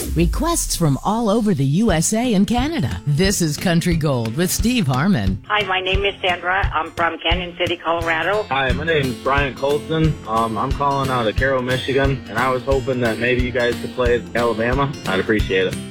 Requests from all over the USA and Canada. This is Country Gold with Steve Harmon. Hi, my name is Sandra. I'm from Canyon City, Colorado. Hi, my name is Brian Colson. I'm calling out of Carroll, Michigan, and I was hoping that maybe you guys could play Alabama. I'd appreciate it.